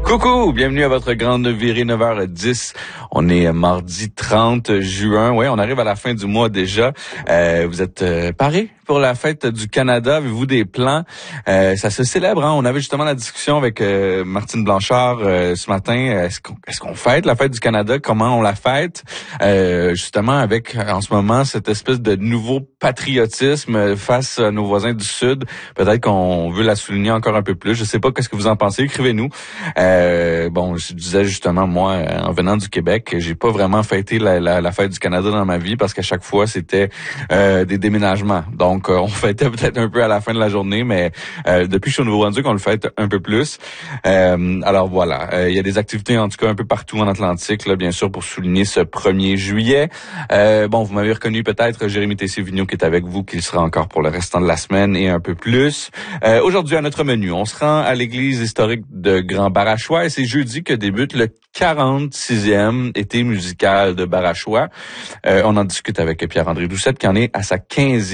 Coucou, bienvenue à votre grande virée 9h10. On est mardi 30 juin. Oui, on arrive à la fin du mois déjà. Vous êtes parés pour la fête du Canada? Avez-vous des plans? Ça se célèbre, hein? On avait justement la discussion avec Martine Blanchard ce matin. Est-ce qu'on fête la fête du Canada? Comment on la fête? Justement avec, en ce moment, cette espèce de nouveau patriotisme face à nos voisins du Sud. Peut-être qu'on veut la souligner encore un peu plus. Je sais pas, qu'est-ce que vous en pensez? Écrivez-nous. Bon, je disais justement, moi, en venant du Québec, j'ai pas vraiment fêté la fête du Canada dans ma vie parce qu'à chaque fois, c'était des déménagements. Donc, on fêtait peut-être un peu à la fin de la journée, mais depuis que je suis au Nouveau-Brunswick, on le fête un peu plus. Alors voilà, il y a des activités en tout cas un peu partout en Atlantique, là, bien sûr, pour souligner ce 1er juillet. Bon, vous m'avez reconnu peut-être, Jérémy Tessier-Vigneault qui est avec vous, qui sera encore pour le restant de la semaine et un peu plus. Aujourd'hui, à notre menu, on se rend à l'église historique de Grand-Barachois et c'est jeudi que débute le 46e été musical de Barachois. On en discute avec Pierre-André Doucette qui en est à sa 15e